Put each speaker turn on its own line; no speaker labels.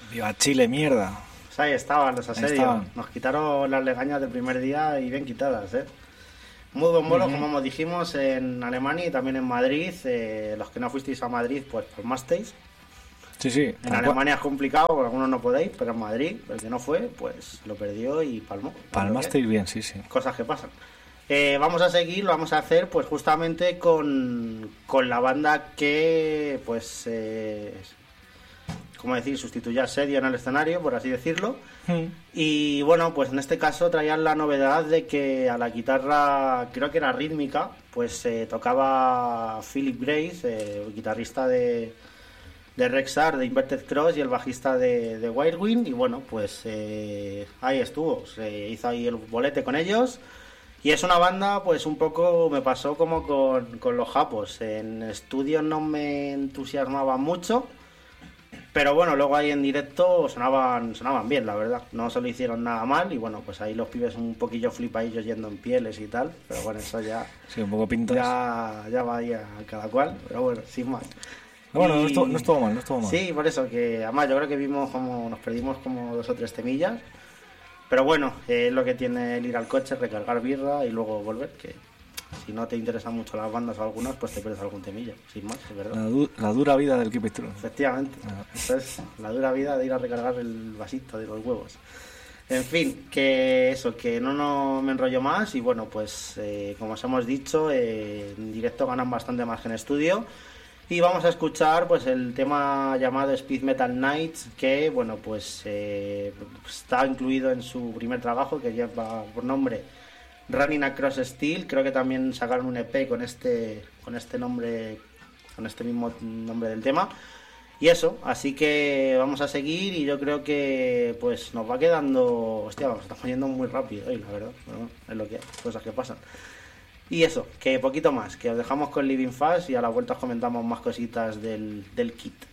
Viva Chile, mierda.
Pues ahí estaban los
Ahí
asedios.
estaban.
Nos quitaron las legañas del primer día y bien quitadas, ¿eh? Muy buen bolo, como dijimos, en Alemania y también en Madrid. Los que no fuisteis a Madrid, pues palmasteis.
Sí, sí.
En
tal cual.
Alemania es complicado, porque algunos no podéis, pero en Madrid, el que no fue, pues lo perdió y palmó.
Palmasteis bien, sí, sí.
Cosas que pasan. Vamos a seguir, lo vamos a hacer pues justamente con la banda que, pues, como decir, sustituye a Sedio en el escenario, por así decirlo. Y bueno, pues en este caso traían la novedad de que a la guitarra, creo que era rítmica, pues tocaba Philip Grace, guitarrista de Rexar, de Inverted Cross, y el bajista de Wirewind. Y bueno, pues ahí estuvo, se hizo ahí el bolete con ellos. Y es una banda, pues un poco me pasó como con los japos. En estudio no me entusiasmaba mucho, pero bueno, luego ahí en directo sonaban bien, la verdad. No se lo hicieron nada mal y bueno, pues ahí los pibes un poquillo flipadillos yendo en pieles y tal. Pero bueno, eso ya
Sí, un poco pintas.
ya va ahí a cada cual, pero bueno, sin más.
Bueno,
Y-
no estuvo mal, no estuvo mal.
Sí, por eso que además yo creo que nos perdimos como 2 o 3 temillas. Pero bueno, es lo que tiene el ir al coche, recargar birra y luego volver, que si no te interesan mucho las bandas o algunas, pues te pierdes algún temilla, sin más, es verdad.
La dura vida del Keep It True.
Efectivamente, eso es la dura vida de ir a recargar el vasito de los huevos. En fin, que eso, que no me enrollo más y bueno, pues como os hemos dicho, en directo ganan bastante más que en estudio. Y vamos a escuchar pues el tema llamado Speed Metal Nights, que bueno, pues está incluido en su primer trabajo, que lleva por nombre Running Across Steel. Creo que también sacaron un EP con este nombre, con este mismo nombre del tema. Y eso, así que vamos a seguir y yo creo que pues nos va quedando... Hostia, nos estamos yendo muy rápido hoy, la verdad. Pero bueno, es lo que hay, cosas que pasan. Y eso, que poquito más, que os dejamos con Living Fast y a la vuelta os comentamos más cositas del kit.